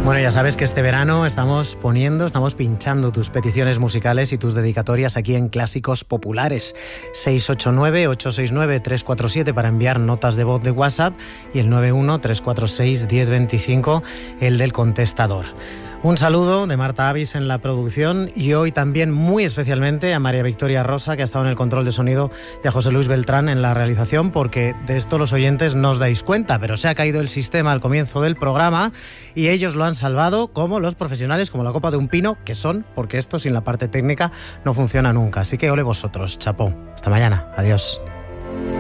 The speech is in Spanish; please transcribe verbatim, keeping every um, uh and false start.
Bueno, ya sabes que este verano estamos poniendo, estamos pinchando tus peticiones musicales y tus dedicatorias aquí en Clásicos Populares. seis ocho nueve, ocho seis nueve, tres cuatro siete para enviar notas de voz de WhatsApp y el nueve uno, tres cuatro seis, uno cero dos cinco, el del contestador. Un saludo de Marta Avis en la producción y hoy también muy especialmente a María Victoria Rosa, que ha estado en el control de sonido, y a José Luis Beltrán en la realización, porque de esto los oyentes no os dais cuenta, pero se ha caído el sistema al comienzo del programa y ellos lo han salvado como los profesionales, como la copa de un pino, que son, porque esto sin la parte técnica no funciona nunca. Así que ole vosotros, chapó. Hasta mañana. Adiós.